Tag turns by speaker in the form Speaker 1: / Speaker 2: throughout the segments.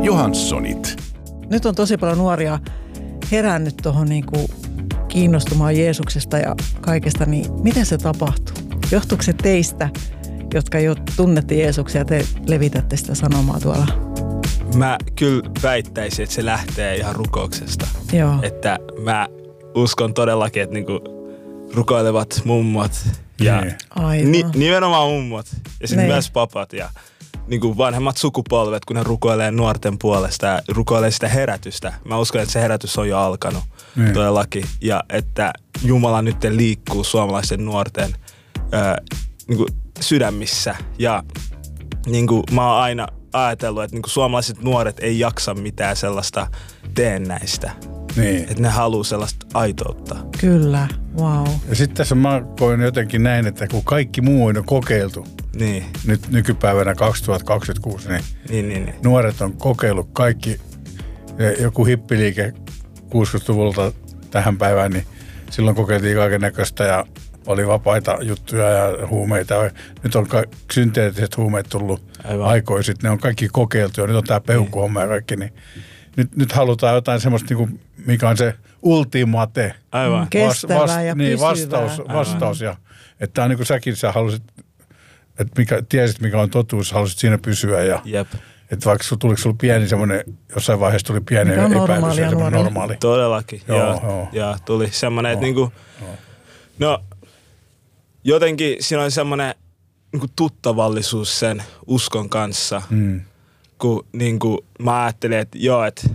Speaker 1: Johanssonit.
Speaker 2: Nyt on tosi paljon nuoria herännyt tuohon niinku kiinnostumaan Jeesuksesta ja kaikesta, niin miten se tapahtuu? Johtuuko se teistä, jotka jo tunnette Jeesuksia ja te levitätte sitä sanomaa tuolla?
Speaker 3: Mä kyllä väittäisin, että se lähtee ihan rukouksesta.
Speaker 2: Joo.
Speaker 3: Että mä uskon todellakin, että niinku rukoilevat mummot ja nimenomaan mummot ja sitten myös papat ja niinku vanhemmat sukupolvet, kun ne rukoilee nuorten puolesta ja rukoilee sitä herätystä. Mä uskon, että se herätys on jo alkanut todellakin ja että Jumala nyt liikkuu suomalaisten nuorten niinku sydämissä ja niinku mä oon aina ajatellut, että niinku suomalaiset nuoret ei jaksa mitään sellaista teennäistä.
Speaker 4: Niin.
Speaker 3: Että ne haluaa sellaista aitoutta.
Speaker 2: Kyllä, wow.
Speaker 4: Ja sitten tässä mä koin jotenkin näin, että kun kaikki muu on jo kokeiltu,
Speaker 3: niin.
Speaker 4: Nyt nykypäivänä 2026, niin. Nuoret on kokeillut kaikki, joku hippiliike 60-luvulta tähän päivään, niin silloin kokeiltiin kaiken näköistä ja oli vapaita juttuja ja huumeita. Nyt on synteettiset huumeet tullut aikoisin, ne on kaikki kokeiltu ja nyt on tämä peukkuhomma ja kaikki, niin nyt halutaan jotain semmoista, niin mikä on se ultimate.
Speaker 3: Aivan.
Speaker 2: Kestävää ja pysyvää.
Speaker 4: Vastaus. Ja, että tämä on niin kuin säkin, sä halusit, että tiesit mikä on totuus, halusit siinä pysyä. Ja, että vaikka tuliko sulla pieni semmoinen, jossain vaiheessa tuli pieni epäilys ja semmoinen normaali.
Speaker 3: Todellakin, ja tuli semmoinen, että niinku, no jotenkin siinä on semmoinen niinku tuttavallisuus sen uskon kanssa. Kun niinku, mä ajattelin, että joo, että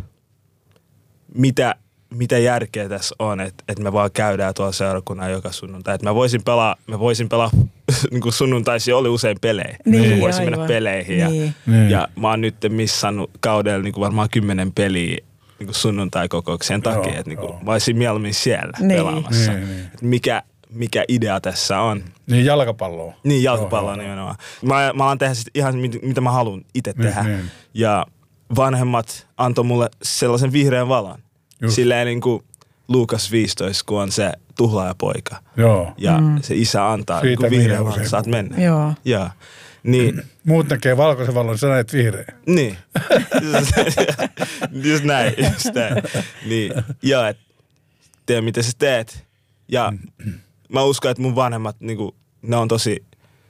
Speaker 3: mitä järkeä tässä on, että me vaan käydään tuolla seurakunnan joka sunnuntai. Että mä voisin pelaa niinku sunnuntaisin oli usein pelejä. Niin, voisin mennä peleihin. Ja mä oon nyt missannut kaudella niinku varmaan 10 peliä niinku sunnuntai-kokouksien takia. Että niinku, mä olisin mieluummin siellä pelaamassa. Mikä idea tässä on.
Speaker 4: Niin jalkapalloa.
Speaker 3: Niin jalkapalloa nimenomaan. Mä alan tehdä ihan mitä mä haluan itse tehdä. Ja vanhemmat antoi mulle sellaisen vihreän valon. Silleen niin kuin Luukas 15, kun on se tuhlaajapoika. Ja se isä antaa niin kuin vihreän valon, saat mennä. Ja. Niin.
Speaker 4: Muut näkee valkoisen valon, sä näet vihreän.
Speaker 3: Niin. just näin. Niin. Ja tee mitä sä teet. Ja mä uskon, että mun vanhemmat, niinku, ne on tosi,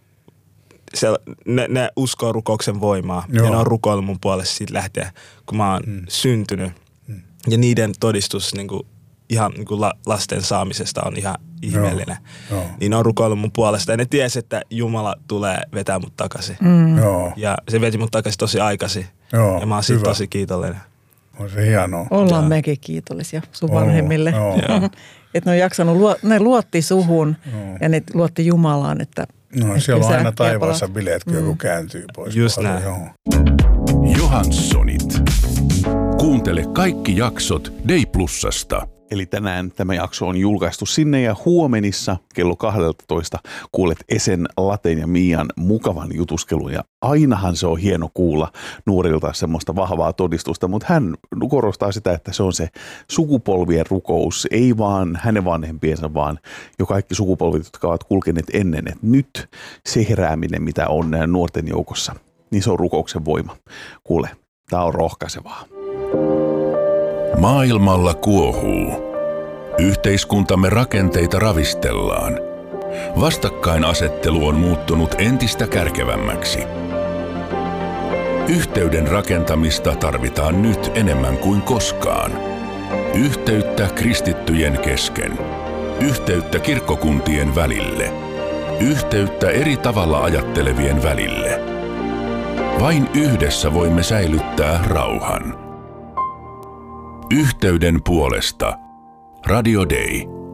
Speaker 3: ne uskoo rukouksen voimaa. Ja ne on rukoillut mun puolesta siitä lähtien, kun mä oon syntynyt. Ja niiden todistus niinku, ihan niinku lasten saamisesta on ihan ihmeellinen. Niin ne on rukoillut mun puolesta. Ja ne tiesi, että Jumala tulee vetää mut takaisin. Ja se veti mut takaisin tosi aikaisin. Ja mä oon siitä tosi kiitollinen.
Speaker 4: On se hienoa.
Speaker 2: Ollaan mekin kiitollisia sun vanhemmille. Että ne on jaksanut, ne luotti suhun ja ne luotti Jumalaan, että
Speaker 4: siellä on aina taivaassa bileet, kun joku kääntyy pois.
Speaker 3: Just näin.
Speaker 1: Johanssonit. Kuuntele kaikki jaksot Day Plusasta.
Speaker 5: Eli tänään tämä jakso on julkaistu sinne ja huomenissa kello 12 kuulet Esen, Laten ja Mian mukavan jutuskelun. Ja ainahan se on hieno kuulla nuorilta semmoista vahvaa todistusta, mutta hän korostaa sitä, että se on se sukupolvien rukous, ei vaan hänen vanhempiensa, vaan jo kaikki sukupolvit, jotka ovat kulkeneet ennen. Että nyt se herääminen, mitä on nuorten joukossa, niin se on rukouksen voima. Kuule, tämä on rohkaisevaa.
Speaker 1: Maailmalla kuohuu. Yhteiskuntamme rakenteita ravistellaan. Vastakkainasettelu on muuttunut entistä kärkevämmäksi. Yhteyden rakentamista tarvitaan nyt enemmän kuin koskaan. Yhteyttä kristittyjen kesken. Yhteyttä kirkkokuntien välille. Yhteyttä eri tavalla ajattelevien välille. Vain yhdessä voimme säilyttää rauhan. Yhteyden puolesta. Radio Day.